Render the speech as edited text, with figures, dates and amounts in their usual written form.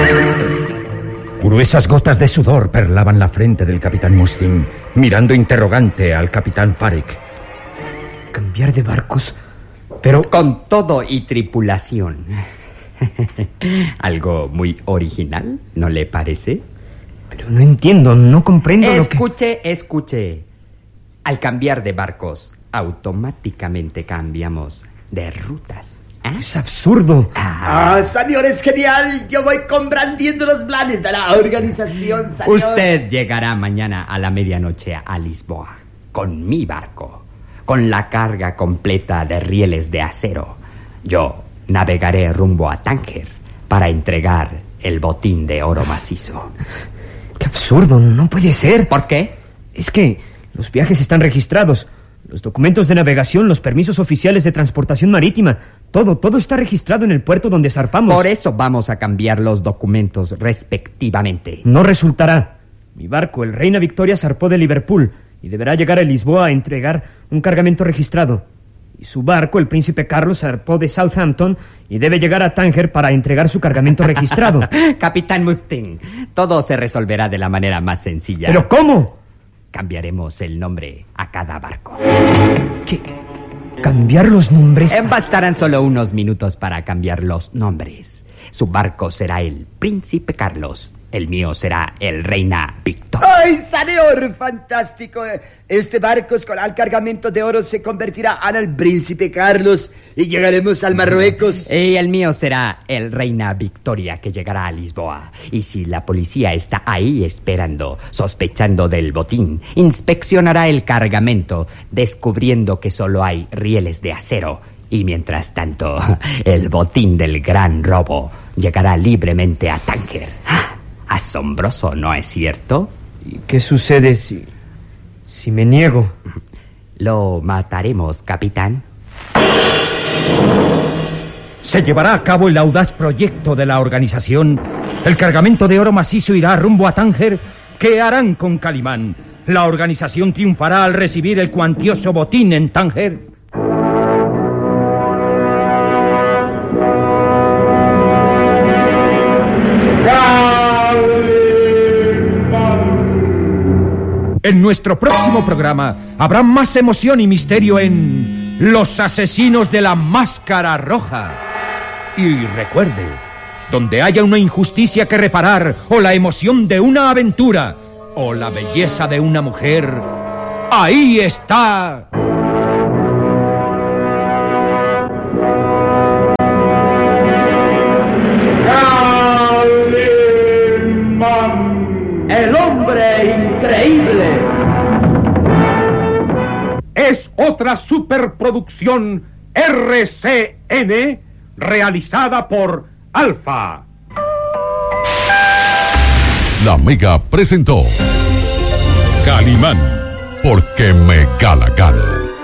Gruesas gotas de sudor perlaban la frente del capitán Mustin, mirando interrogante al capitán Farek. ¿Cambiar de barcos? Pero con todo y tripulación. Algo muy original, ¿no le parece? Pero no entiendo, no comprendo Escuche. Al cambiar de barcos, automáticamente cambiamos de rutas. Es absurdo. Señor, es genial. Yo voy comprendiendo los planes de la organización, señor. Usted llegará mañana a la medianoche a Lisboa con mi barco, con la carga completa de rieles de acero. Yo navegaré rumbo a Tánger para entregar el botín de oro macizo. ¡Qué absurdo! No puede ser. ¿Por qué? Es que los viajes están registrados. Los documentos de navegación, los permisos oficiales de transportación marítima, todo está registrado en el puerto donde zarpamos. Por eso vamos a cambiar los documentos respectivamente. No resultará. Mi barco, el Reina Victoria, zarpó de Liverpool y deberá llegar a Lisboa a entregar un cargamento registrado. Y su barco, el Príncipe Carlos, zarpó de Southampton y debe llegar a Tánger para entregar su cargamento registrado. Capitán Mustin, todo se resolverá de la manera más sencilla. ¿Pero cómo? Cambiaremos el nombre a cada barco. ¿Qué? ¿Cambiar los nombres? Bastarán solo unos minutos para cambiar los nombres. Su barco será el Príncipe Carlos. El mío será el Reina Victoria. ¡Ay, señor! ¡Fantástico! Este barco con el cargamento de oro se convertirá en el Príncipe Carlos y llegaremos al Marruecos. Y el mío será el Reina Victoria, que llegará a Lisboa. Y si la policía está ahí esperando, sospechando del botín, inspeccionará el cargamento, descubriendo que solo hay rieles de acero. Y mientras tanto, el botín del gran robo llegará libremente a Tánger. Asombroso, ¿no es cierto? ¿Y qué sucede si me niego? Lo mataremos, capitán. Se llevará a cabo el audaz proyecto de la organización. El cargamento de oro macizo irá rumbo a Tánger. ¿Qué harán con Calimán? ¿La organización triunfará al recibir el cuantioso botín en Tánger? En nuestro próximo programa habrá más emoción y misterio en Los asesinos de la máscara roja. Y recuerde, donde haya una injusticia que reparar, o la emoción de una aventura, o la belleza de una mujer, ahí está... ¡El hombre increíble! Es otra superproducción RCN realizada por Alfa. La Mega presentó Calimán, porque me gana.